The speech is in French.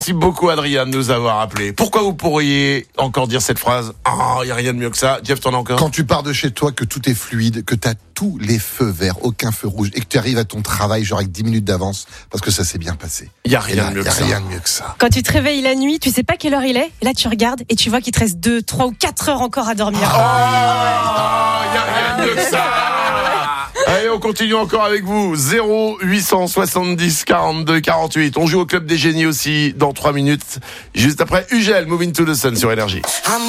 Merci beaucoup Adrien de nous avoir appelé. Pourquoi vous pourriez encore dire cette phrase ? Il n'y a rien de mieux que ça. Jeff, t'en as encore ? Quand tu pars de chez toi, que tout est fluide, que t'as tous les feux verts, aucun feu rouge, et que tu arrives à ton travail genre avec 10 minutes d'avance, parce que ça s'est bien passé. Il n'y a rien de mieux que ça. Rien de mieux que ça. Quand tu te réveilles la nuit, tu sais pas quelle heure il est, et là tu regardes et tu vois qu'il te reste 2, 3 ou 4 heures encore à dormir. Il n'y a rien de mieux que ça. Allez, on continue encore avec vous. 0870 42 48. On joue au Club des Génies aussi dans 3 minutes. Juste après Ugel, Moving to the Sun sur Énergie.